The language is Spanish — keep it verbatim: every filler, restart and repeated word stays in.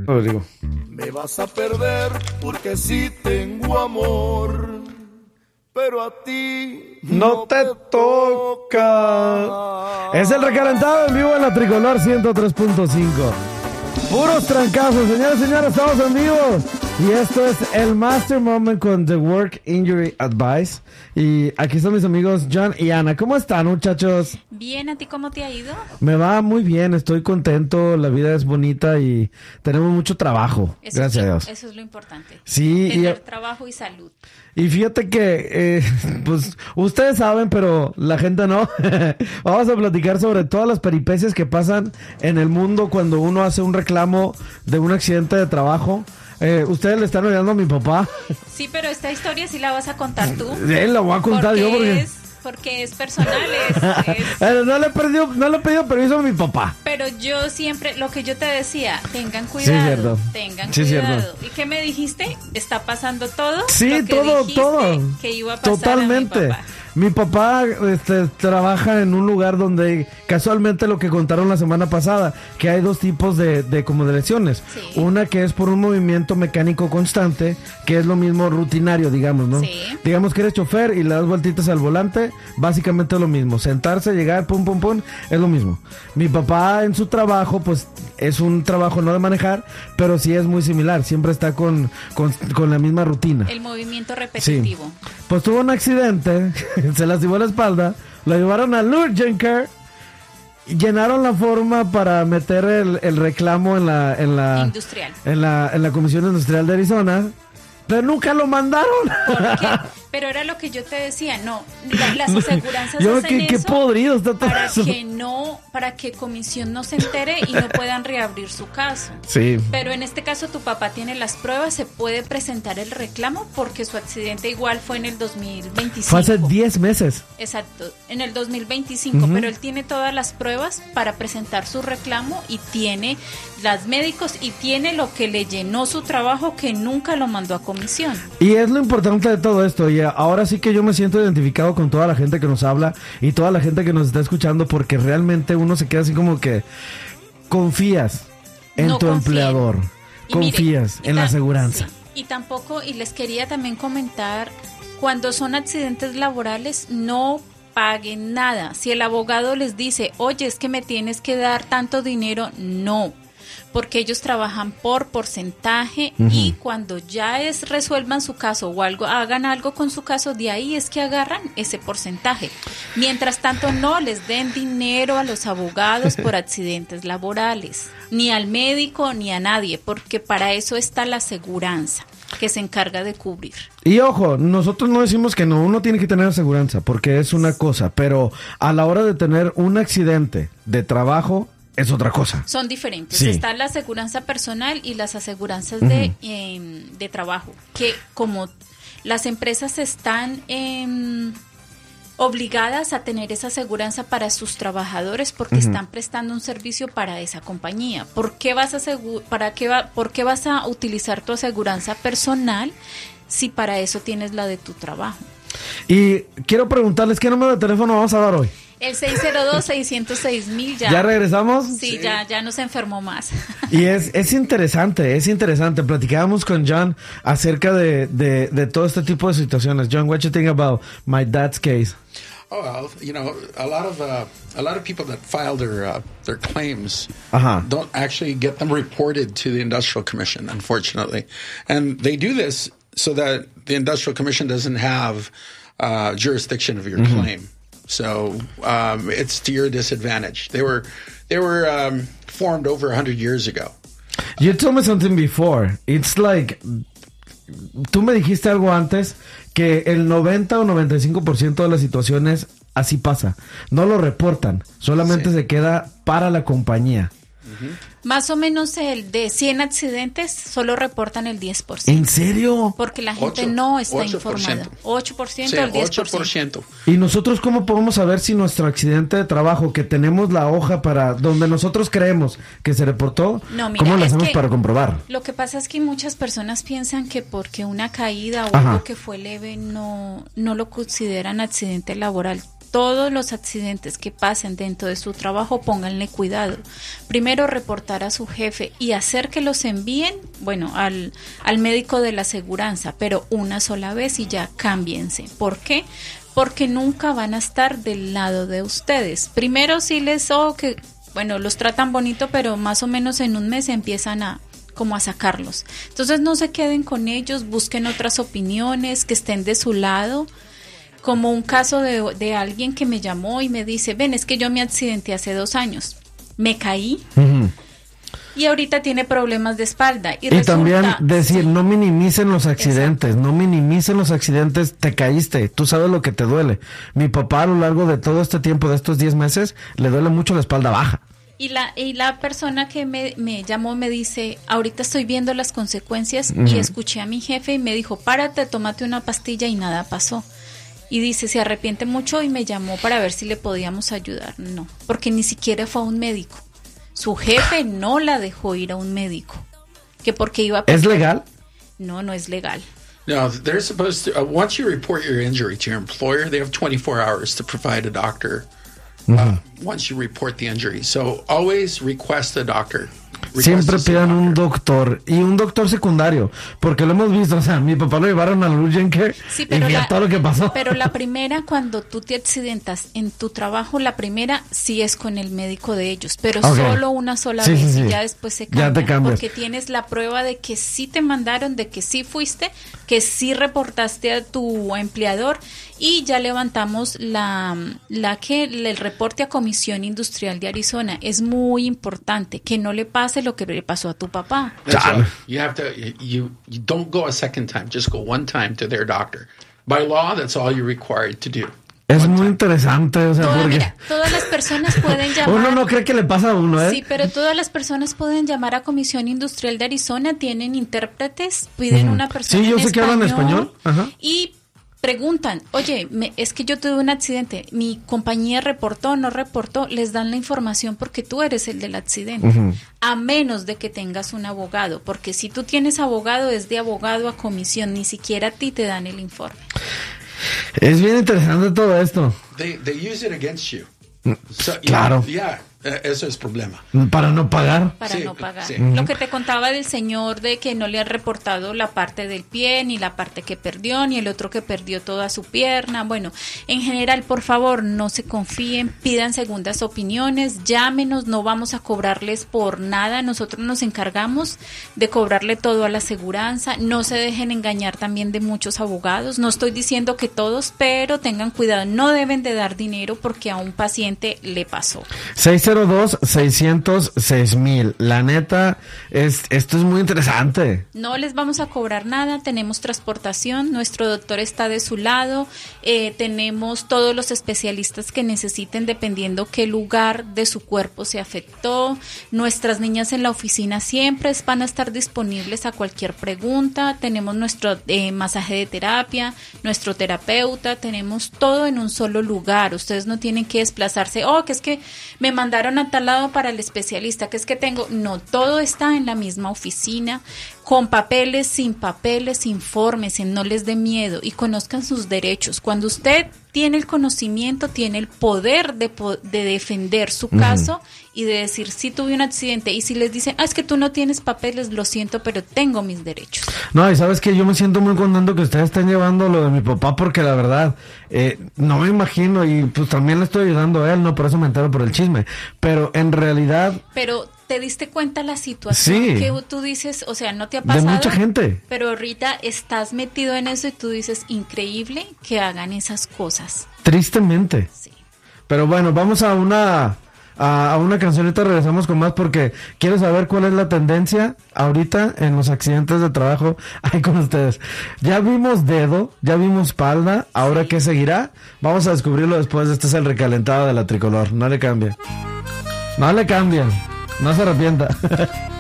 Lo digo. Me vas a perder porque sí tengo amor, pero a ti no, no te, te toca. toca. Es el recalentado en vivo en la Tricolor ciento tres punto cinco. Puros trancazos, señores y señores, estamos en vivo. Y esto es el Master Moment con The Work Injury Advice. Y aquí están mis amigos John y Ana. ¿Cómo están, muchachos? Bien, ¿a ti cómo te ha ido? Me va muy bien, estoy contento, la vida es bonita y tenemos mucho trabajo. Eso gracias sí, a Dios. Eso es lo importante. Sí. Tener y, trabajo y salud. Y fíjate que, eh, pues, ustedes saben, pero la gente no. Vamos a platicar sobre todas las peripecias que pasan en el mundo cuando uno hace un reclamo de un accidente de trabajo. Eh, ustedes le están oyendo a mi papá. Sí, pero esta historia sí la vas a contar tú. Sí, la voy a contar porque yo porque... Es, porque es personal. Es, es... no, le he perdido, no le he pedido permiso a mi papá. Pero yo siempre, lo que yo te decía, tengan cuidado. Sí, cierto. Tengan sí, cuidado. Cierto. ¿Y qué me dijiste? ¿Está pasando todo? Sí, lo que todo, todo. Que iba a pasar Totalmente. A mi papá. Mi papá este, trabaja en un lugar donde casualmente lo que contaron la semana pasada, que hay dos tipos de, de como de lesiones. Sí. Una que es por un movimiento mecánico constante, que es lo mismo rutinario, digamos, ¿no? Sí. Digamos que eres chofer y le das vueltitas al volante, básicamente es lo mismo. Sentarse, llegar, pum, pum, pum, es lo mismo. Mi papá en su trabajo, pues es un trabajo no de manejar, pero sí es muy similar, siempre está con, con, con la misma rutina. El movimiento repetitivo. Sí. Pues tuvo un accidente, se lastimó la espalda, lo llevaron al urgent care, llenaron la forma para meter el, el reclamo en la, en la industrial, en la, en la Comisión Industrial de Arizona, pero nunca lo mandaron. ¿Por qué? Pero era lo que yo te decía, no, la, las aseguranzas yo, hacen qué, eso qué podrido está todo para eso. que no, para que comisión no se entere y no puedan reabrir su caso. Sí. Pero en este caso tu papá tiene las pruebas, se puede presentar el reclamo porque su accidente igual fue en el dos mil veinticinco. Fue hace diez meses. Exacto, en el dos mil veinticinco, uh-huh. Pero él tiene todas las pruebas para presentar su reclamo y tiene las médicos y tiene lo que le llenó su trabajo que nunca lo mandó a comisión. Y es lo importante de todo esto, y ahora sí que yo me siento identificado con toda la gente que nos habla y toda la gente que nos está escuchando, porque realmente uno se queda así como que confías en no tu confíen. empleador, y confías mire, en y la ta- aseguranza. Sí, y tampoco, y les quería también comentar, cuando son accidentes laborales, no paguen nada. Si el abogado les dice, oye, es que me tienes que dar tanto dinero, no. Porque ellos trabajan por porcentaje uh-huh. y cuando ya es resuelvan su caso o algo hagan algo con su caso, de ahí es que agarran ese porcentaje. Mientras tanto, no les den dinero a los abogados por accidentes laborales, ni al médico ni a nadie, porque para eso está la aseguranza que se encarga de cubrir. Y ojo, nosotros no decimos que no, uno tiene que tener aseguranza, porque es una cosa, pero a la hora de tener un accidente de trabajo, es otra cosa. Son diferentes. Sí. Está la aseguranza personal y las aseguranzas uh-huh. de, eh, de trabajo, que como las empresas están eh, obligadas a tener esa aseguranza para sus trabajadores porque uh-huh. están prestando un servicio para esa compañía. ¿Por qué vas a asegu- para qué va- ¿Por qué vas a utilizar tu aseguranza personal si para eso tienes la de tu trabajo? Y quiero preguntarles, ¿qué número de teléfono vamos a dar hoy? El seis cero dos, seis cero seis mil ya. ¿Ya regresamos? Sí, sí. ya, ya no se enfermó más. Y es, es interesante, es interesante. Platicábamos con John acerca de, de, de todo este tipo de situaciones. John, what you think about my dad's case? Oh, well, you know, a lot of uh, a lot of people that file their uh, their claims uh-huh. don't actually get them reported to the Industrial Commission, unfortunately, and they do this so that the Industrial Commission doesn't have uh, jurisdiction of your mm-hmm. claim. So um, it's to your disadvantage. They were they were um, formed over a hundred years ago. You told me something before. It's like tú me dijiste algo antes que el noventa o noventa y cinco por ciento de las situaciones así pasa. No lo reportan, solamente sí. se queda para la compañía. Uh-huh. Más o menos el de cien accidentes solo reportan el diez por ciento. ¿En serio? Porque la gente ocho, no está ocho por ciento. informada. ocho por ciento sí, al diez por ciento. ocho por ciento. ¿Y nosotros cómo podemos saber si nuestro accidente de trabajo, que tenemos la hoja para donde nosotros creemos que se reportó, no, mira, cómo lo es hacemos que para comprobar? Lo que pasa es que muchas personas piensan que porque una caída o Ajá. algo que fue leve no, no lo consideran accidente laboral. todos los accidentes que pasen dentro de su trabajo, pónganle cuidado. Primero reportar a su jefe y hacer que los envíen, bueno, al, al médico de la aseguranza, pero una sola vez y ya cámbiense. ¿Por qué? Porque nunca van a estar del lado de ustedes. Primero sí les, oh, que, bueno, los tratan bonito, pero más o menos en un mes empiezan a como a sacarlos. Entonces no se queden con ellos, busquen otras opiniones que estén de su lado, como un caso de, de alguien que me llamó y me dice, ven, es que yo me accidenté hace dos años, me caí uh-huh. y ahorita tiene problemas de espalda. Y, y resulta, también decir, sí, no minimicen los accidentes, exacto, no minimicen los accidentes, te caíste, tú sabes lo que te duele. Mi papá a lo largo de todo este tiempo, de estos diez meses, le duele mucho la espalda baja. Y la, y la persona que me, me llamó me dice, ahorita estoy viendo las consecuencias uh-huh. y escuché a mi jefe y me dijo, párate, tómate una pastilla y nada pasó. Y dice, se arrepiente mucho y me llamó para ver si le podíamos ayudar. No, porque ni siquiera fue a un médico. Su jefe no la dejó ir a un médico. Que porque iba a... ¿Es legal? No, no es legal. No, they're supposed to, uh, once you report your injury to your employer, they have twenty-four hours to provide a doctor. Uh, mm-hmm. Once you report the injury. So always request a doctor. Siempre pidan un doctor y un doctor secundario, porque lo hemos visto, o sea, mi papá lo llevaron al Urgent Care sí, pero y la, todo lo que pasó. Pero la primera, cuando tú te accidentas en tu trabajo, la primera sí es con el médico de ellos, pero okay. solo una sola sí, vez sí, sí. y ya después se cambia, ya te cambias. Porque tienes la prueba de que sí te mandaron, de que sí fuiste, que sí reportaste a tu empleador y ya levantamos la, la que el reporte a Comisión Industrial de Arizona. Es muy importante que no le pase lo que le pasó a tu papá. Right. You have to, you, you don't go a second time, just go one time to their doctor. By law, that's all you're required to do. Es one muy time. Interesante, o sea, Toda, porque... mira, todas las personas pueden llamar... Uno no cree que le pasa a uno, ¿eh? Sí, pero todas las personas pueden llamar a Comisión Industrial de Arizona, tienen intérpretes, piden uh-huh. una persona Sí, yo en sé español, que hablan español. Ajá. Y preguntan, oye, me, es que yo tuve un accidente, mi compañía reportó, no reportó, les dan la información porque tú eres el del accidente, uh-huh. a menos de que tengas un abogado, porque si tú tienes abogado, es de abogado a comisión, ni siquiera a ti te dan el informe. Es bien interesante todo esto. They, they use it against you. So, claro. Yeah, yeah, eso es problema. Para no pagar. Para sí, no pagar. Sí. Lo que te contaba del señor de que no le han reportado la parte del pie, ni la parte que perdió, ni el otro que perdió toda su pierna. Bueno, en general, por favor, no se confíen, pidan segundas opiniones, llámenos, no vamos a cobrarles por nada. Nosotros nos encargamos de cobrarle todo a la aseguranza. No se dejen engañar también de muchos abogados. No estoy diciendo que todos, pero tengan cuidado. No deben de dar dinero porque a un paciente le pasó. seis cero dos, seiscientos seis mil. La neta, es, esto es muy interesante. No les vamos a cobrar nada, tenemos transportación, nuestro doctor está de su lado, eh, tenemos todos los especialistas que necesiten dependiendo qué lugar de su cuerpo se afectó. Nuestras niñas en la oficina siempre van a estar disponibles a cualquier pregunta. Tenemos nuestro eh, masaje de terapia, nuestro terapeuta, tenemos todo en un solo lugar. Ustedes no tienen que desplazarse, oh, que es que me mandaron a tal lado para el especialista, que es que tengo, no, todo está en la misma oficina, con papeles, sin papeles, infórmense, no les dé miedo y conozcan sus derechos. Cuando usted tiene el conocimiento, tiene el poder de, de defender su caso uh-huh. y de decir, sí tuve un accidente, y si les dicen, ah, es que tú no tienes papeles, lo siento, pero tengo mis derechos. No, y sabes que yo me siento muy contento que ustedes estén llevando lo de mi papá, porque la verdad, eh, no me imagino, y pues también le estoy ayudando a él, no, por eso me entero por el chisme, pero en realidad... Pero te diste cuenta la situación sí. que tú dices, o sea, no te ha pasado. De mucha gente. Pero ahorita estás metido en eso y tú dices, increíble que hagan esas cosas. Tristemente. Sí. Pero bueno, vamos a una a, a una cancioneta, regresamos con más porque quiero saber cuál es la tendencia ahorita en los accidentes de trabajo ahí con ustedes. Ya vimos dedo, ya vimos espalda, ahora sí. ¿Qué seguirá? Vamos a descubrirlo después. Este es el recalentado de la Tricolor. No le cambien. No le cambien. No se arrepienta.